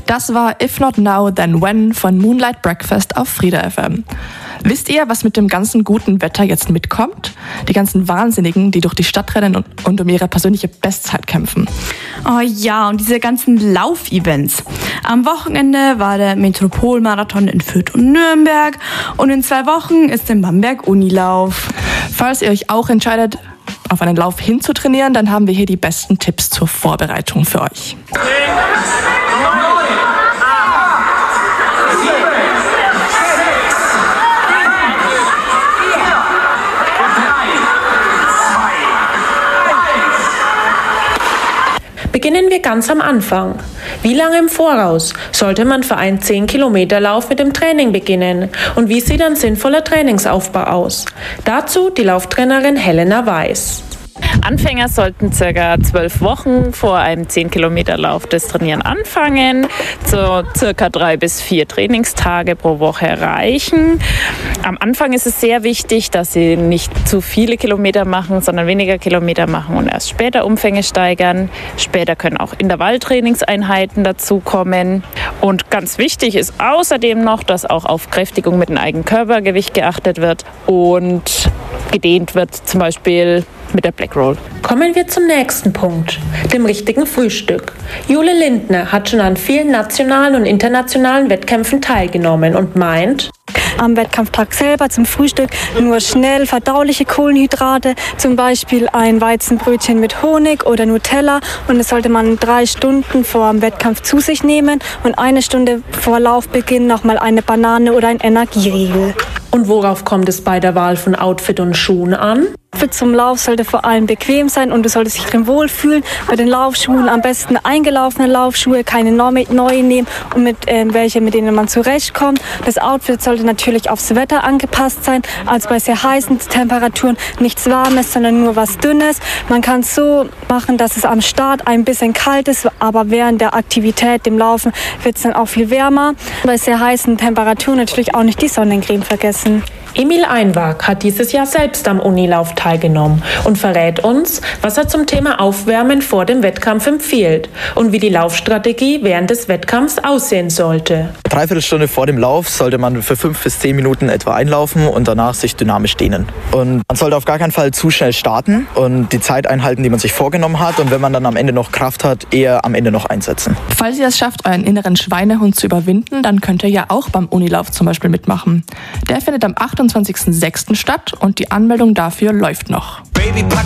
Das war If Not Now, Then When von Moonlight Breakfast auf Frieda FM. Wisst ihr, was mit dem ganzen guten Wetter jetzt mitkommt? Die ganzen Wahnsinnigen, die durch die Stadt rennen und um ihre persönliche Bestzeit kämpfen. Oh ja, und diese ganzen Laufevents. Am Wochenende war der Metropolmarathon in Fürth und Nürnberg und in 2 Wochen ist in Bamberg Unilauf. Falls ihr euch auch entscheidet, auf einen Lauf hinzutrainieren, dann haben wir hier die besten Tipps zur Vorbereitung für euch. Beginnen wir ganz am Anfang. Wie lange im Voraus sollte man für einen 10-Kilometer-Lauf mit dem Training beginnen? Und wie sieht ein sinnvoller Trainingsaufbau aus? Dazu die Lauftrainerin Helena Weiß. Anfänger sollten ca. 12 Wochen vor einem 10-Kilometer-Lauf das Trainieren anfangen, so ca. 3 bis 4 Trainingstage pro Woche reichen. Am Anfang ist es sehr wichtig, dass sie nicht zu viele Kilometer machen, sondern weniger Kilometer machen und erst später Umfänge steigern. Später können auch Intervalltrainingseinheiten dazukommen. Und ganz wichtig ist außerdem noch, dass auch auf Kräftigung mit dem eigenen Körpergewicht geachtet wird und gedehnt wird, zum Beispiel mit der Black Roll. Kommen wir zum nächsten Punkt, dem richtigen Frühstück. Jule Lindner hat schon an vielen nationalen und internationalen Wettkämpfen teilgenommen und meint, am Wettkampftag selber zum Frühstück nur schnell verdauliche Kohlenhydrate, zum Beispiel ein Weizenbrötchen mit Honig oder Nutella, und das sollte man 3 Stunden vor dem Wettkampf zu sich nehmen und 1 Stunde vor Laufbeginn nochmal eine Banane oder ein Energieriegel. Und worauf kommt es bei der Wahl von Outfit und Schuhen an? Outfit zum Lauf sollte vor allem bequem sein und du solltest dich drin wohlfühlen. Bei den Laufschuhen am besten eingelaufene Laufschuhe, keine neuen nehmen und welche, mit denen man zurechtkommt. Das Outfit sollte natürlich aufs Wetter angepasst sein, also bei sehr heißen Temperaturen nichts Warmes, sondern nur was Dünnes. Man kann es so machen, dass es am Start ein bisschen kalt ist, aber während der Aktivität, dem Laufen, wird es dann auch viel wärmer. Bei sehr heißen Temperaturen natürlich auch nicht die Sonnencreme vergessen. Emil Einwag hat dieses Jahr selbst am Unilauf teilgenommen und verrät uns, was er zum Thema Aufwärmen vor dem Wettkampf empfiehlt und wie die Laufstrategie während des Wettkampfs aussehen sollte. 3/4 Stunde vor dem Lauf sollte man für 5 bis 10 Minuten etwa einlaufen und danach sich dynamisch dehnen. Und man sollte auf gar keinen Fall zu schnell starten und die Zeit einhalten, die man sich vorgenommen hat, und wenn man dann am Ende noch Kraft hat, eher am Ende noch einsetzen. Falls ihr es schafft, euren inneren Schweinehund zu überwinden, dann könnt ihr ja auch beim Unilauf zum Beispiel mitmachen. Der findet am 28.06. statt und die Anmeldung dafür läuft noch.